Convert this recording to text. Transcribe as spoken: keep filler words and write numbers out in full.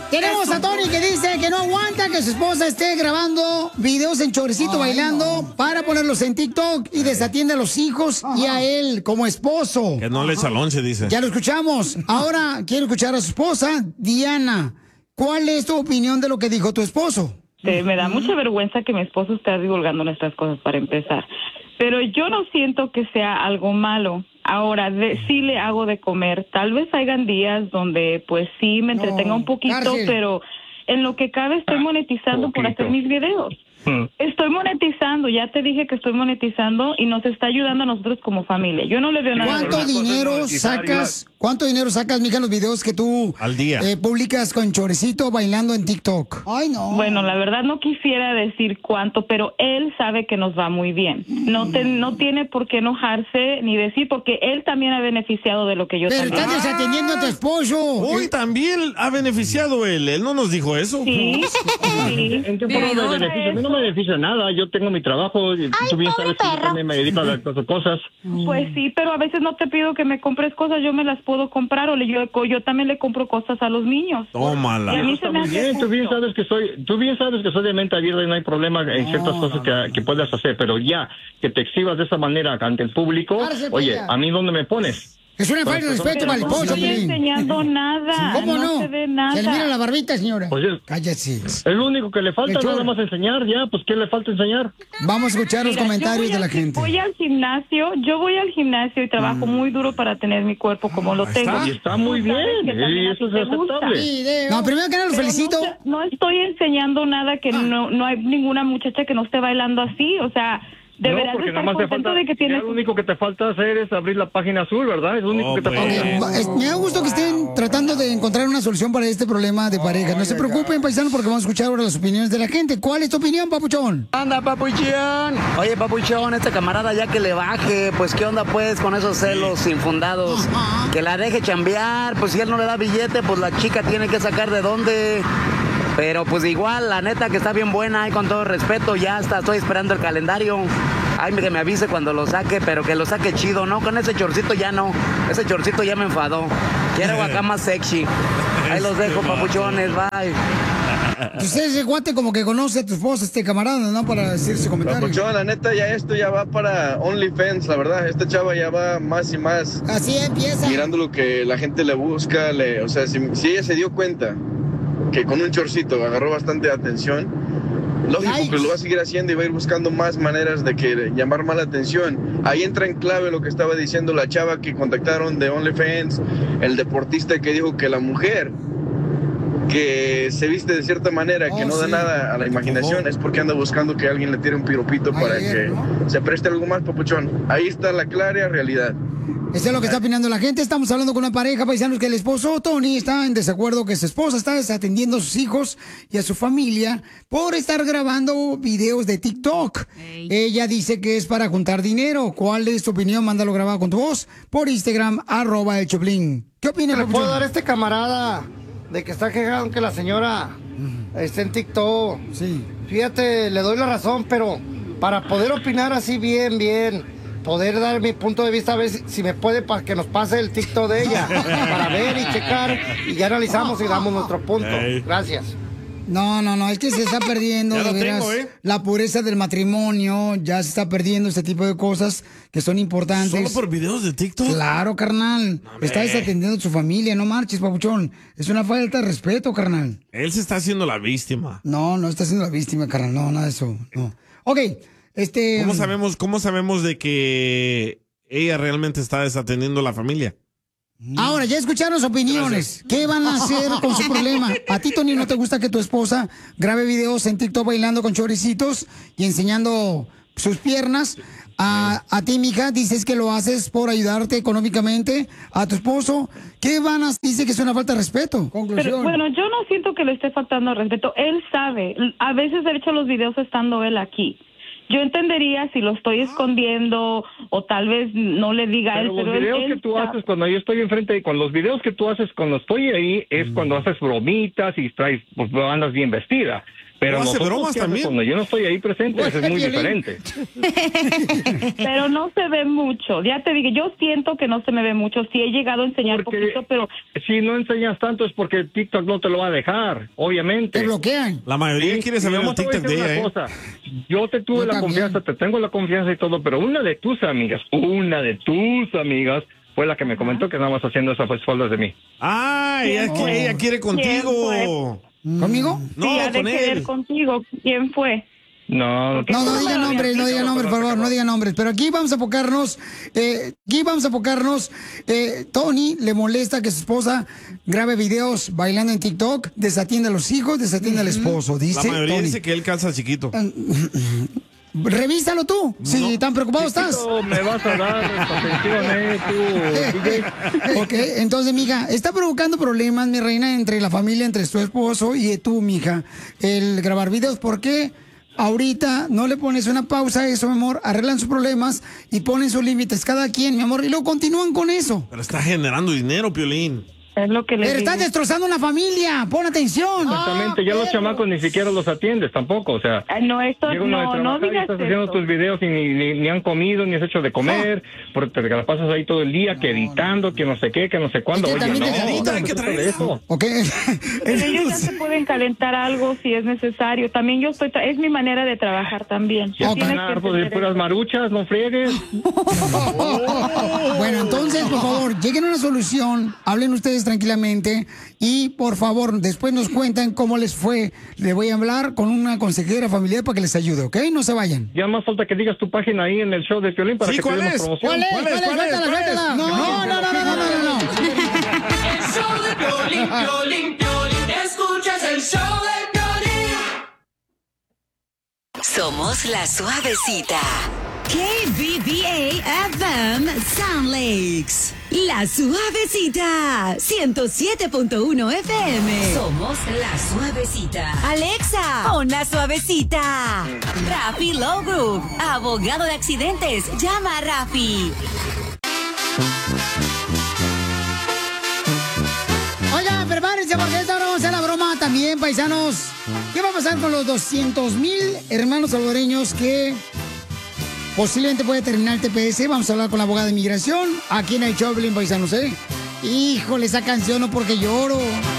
Tenemos a Tony que dice que no aguanta que su esposa esté grabando videos en choricito Ay, bailando no. para ponerlos en TikTok y desatiende a los hijos Ajá. y a él como esposo. Que no le echa lonche, dice. Ya lo escuchamos. Ahora quiero escuchar a su esposa, Diana. ¿Cuál es tu opinión de lo que dijo tu esposo? Sí, me da mucha vergüenza que mi esposo esté divulgando nuestras cosas para empezar. Pero yo no siento que sea algo malo. Ahora, de, sí le hago de comer. Tal vez hayan días donde, pues, sí me entretenga no, un poquito, cárcel. Pero en lo que cabe estoy monetizando ah, por hacer mis videos. Hmm. Estoy monetizando, ya te dije que estoy monetizando y nos está ayudando a nosotros como familia. Yo no le veo nada. ¿Cuánto dinero sacas? ¿Cuánto dinero sacas, mija, en los videos que tú al día eh, publicas con Choricito bailando en TikTok? Ay, no. Bueno, la verdad no quisiera decir cuánto, pero él sabe que nos va muy bien. No te, no tiene por qué enojarse ni decir, porque él también ha beneficiado de lo que yo pero también. Pero estás desatendiendo a tu esposo. Hoy también ha beneficiado él. Él no nos dijo eso. Sí, sí. ¿En qué forma me beneficia? A mí no me beneficia nada. Yo tengo mi trabajo. Ay, tú bien sabes perro. que yo también me dedico a las cosas. Pues sí, pero a veces no te pido que me compres cosas, yo me las puedo comprar o le, yo, yo también le compro cosas a los niños. Tómala. Y a mí Está se me muy hace bien, justo. tú bien sabes que soy, tú bien sabes que soy de mente abierta y no hay problema en no, ciertas cosas no, no. Que, que puedas hacer, pero ya que te exhibas de esa manera ante el público, Párese, oye, pilla. ¿a mí dónde me pones? Es una falta de respeto para el esposo. No estoy enseñando nada. ¿Cómo no? No se ve nada. Se le mira la barbita, señora. Pues es, Cállate. Es lo único que le falta, nada más enseñar, ya. Pues, ¿qué le falta enseñar? Vamos a escuchar los Mira, comentarios de la gente. Voy al gimnasio, yo voy al gimnasio y trabajo mm. muy duro para tener mi cuerpo como lo tengo. Está, y está muy bien, y eso es aceptable. No, primero que nada, los felicito. No, no estoy enseñando nada que ah. no, no hay ninguna muchacha que no esté bailando así, o sea... Deberás no, porque estar nada más te falta, de que tienes... lo único que te falta hacer es abrir la página azul, ¿verdad? Es lo único oh, que te falta. Okay. Me da gusto que estén tratando de encontrar una solución para este problema de pareja. No se preocupen, paisanos, porque vamos a escuchar ahora las opiniones de la gente. ¿Cuál es tu opinión, papuchón? Anda, papuchón. Oye, papuchón, este camarada ya que le baje, pues qué onda pues con esos celos infundados. Uh-huh. Que la deje chambear, pues si él no le da billete, pues la chica tiene que sacar de dónde... Pero pues igual, la neta que está bien buena y con todo respeto, ya hasta estoy esperando el calendario. Ay, que me avise cuando lo saque, pero que lo saque chido, ¿no? Con ese chorcito ya no, ese chorcito ya me enfadó. Quiero acá más sexy. Ahí los dejo, papuchones, bye. Usted ese guate como que conoce a tu esposa, este camarada, ¿no? Para decir su comentario. Papuchón, la neta, ya esto ya va para OnlyFans, la verdad. Esta chava ya va más y más. Así empieza. Mirando lo que la gente le busca, le, o sea, si, si ella se dio cuenta que con un chorcito agarró bastante atención, lógico Likes. que lo va a seguir haciendo y va a ir buscando más maneras de que llamar más la atención. Ahí entra en clave lo que estaba diciendo la chava que contactaron de OnlyFans, el deportista que dijo que la mujer que se viste de cierta manera, oh, que no sí. da nada a la imaginación, es porque anda buscando que alguien le tire un piropito Ay, para que ¿no? se preste algo más, papuchón. Ahí está la clara realidad. Eso es lo que está opinando la gente. Estamos hablando con una pareja, paisanos, que el esposo Tony está en desacuerdo, que su esposa está desatendiendo a sus hijos y a su familia por estar grabando videos de TikTok. Hey. Ella dice que es para juntar dinero. ¿Cuál es tu opinión? Mándalo grabado con tu voz por Instagram, arroba el Choplin. ¿Qué opinas? ¿Le puedo dar a este camarada de que está quejado que la señora esté en TikTok? Sí. Fíjate, le doy la razón, pero para poder opinar así bien, bien... poder dar mi punto de vista, a ver si, si me puede para que nos pase el TikTok de ella, para ver y checar, y ya analizamos y damos nuestro punto. Gracias. No, no, no, es que se está perdiendo de veras tengo, ¿eh? la pureza del matrimonio, ya se está perdiendo este tipo de cosas que son importantes. ¿Solo por videos de TikTok? Claro, carnal. No, está desatendiendo a su familia, no marches, papuchón. Es una falta de respeto, carnal. Él se está haciendo la víctima. No, no está haciendo la víctima, carnal, no, nada de eso, no. Ok. Este, ¿Cómo sabemos, cómo sabemos de que ella realmente está desatendiendo a la familia? Ahora, ya escucharon sus opiniones. Gracias. ¿Qué van a hacer con su problema? ¿A ti, Tony, no te gusta que tu esposa grabe videos en TikTok bailando con choricitos y enseñando sus piernas? A, a ti, mija, dices que lo haces por ayudarte económicamente. A tu esposo, ¿qué van a...? Dice que es una falta de respeto. Conclusión. Pero, bueno, yo no siento que le esté faltando respeto. Él sabe. A veces he hecho los videos estando él aquí. Yo entendería si lo estoy escondiendo o tal vez no le diga a él, pero los videos él, que tú él haces cuando yo estoy enfrente y con los videos que tú haces cuando estoy ahí es mm. cuando haces bromitas y traes, pues andas bien vestida. Pero hace nosotros, bromas ¿qué hace también? cuando yo no estoy ahí presente, eso es muy diferente. Pero no se ve mucho. Ya te dije, yo siento que no se me ve mucho. Sí he llegado a enseñar Porque poquito, pero si no enseñas tanto es porque TikTok no te lo va a dejar, obviamente. Te bloquean. La mayoría Sí, quiere saber y el vamos a TikTok de decir ella, una ¿eh? cosa. Yo te tuve Yo la también. confianza, te tengo la confianza y todo, pero una de tus amigas, una de tus amigas fue la que me comentó que estabas haciendo esas espaldas de mí. Ah, ella, ¿Quién ella quiere contigo. fue? ¿Conmigo? No, sí, ha de con querer él. contigo. ¿Quién fue? No, No, no diga nombres, no diga nombres, por favor, no diga nombres. Pero aquí vamos a enfocarnos, eh, aquí vamos a enfocarnos. Eh, Tony le molesta que su esposa grabe videos bailando en TikTok, desatiende a los hijos, desatiende al esposo, La dice mayoría Tony. dice que él calza chiquito. Revísalo tú, si tan preocupado estás. Chiquito, me vas a dar atención, eh, tú, D J. Ok, entonces, mija, está provocando problemas, mi reina, entre la familia, entre tu esposo y tú, mija, el grabar videos. ¿Por qué ahorita no le pones una pausa a eso, mi amor? Arreglan sus problemas y ponen sus límites cada quien, mi amor, y luego continúan con eso. Pero está generando dinero, Piolín. Es lo que le Pero digo. estás destrozando una familia, pon atención. Exactamente, ya los chamacos ni siquiera los atiendes tampoco, o sea... Ay, no, esto Llega uno de no, no trabajar y digas estás haciendo eso. tus videos y ni, ni, ni han comido, ni has hecho de comer, porque te la pasas ahí todo el día, que editando, que no sé qué, que no sé cuándo. Es que Oye, también no, necesitan no que se trata traer de eso. Ok. Pero ellos ya se pueden calentar algo si es necesario. También yo estoy, tra- es mi manera de trabajar también. Ya Ok. Tienes están que hartos de entender puras eso. maruchas, no friegues. Bueno, entonces, por favor, lleguen a una solución, hablen ustedes tranquilamente y, por favor, después nos cuentan cómo les fue. Le voy a hablar con una consejera familiar para que les ayude, ¿ok? No se vayan. Ya más falta que digas tu página ahí en el show de Piolín para Sí, que ¿cuál te demos es? promoción. ¿Cuál es? ¿Cuál es? ¿Cuál es? Suéltala, ¿Cuál es? suéltala. No, no, no, no, no, no, no. El show de Piolín, Piolín, Piolín. Escuchas el show de Piolín. Somos la suavecita. K B B A F M Sound Lakes. La suavecita. ciento siete punto uno F M. Somos la suavecita. Alexa, pon la suavecita. Rafi Law Group. Abogado de accidentes. Llama a Rafi. Oigan, prepárense porque esta hora vamos a hacer la broma también, paisanos. ¿Qué va a pasar con los doscientos mil hermanos salvadoreños que posiblemente puede terminar el T P S? Vamos a hablar con la abogada de inmigración aquí en el Choplin, paisanos, ¿eh? Híjole, esa canción no porque lloro.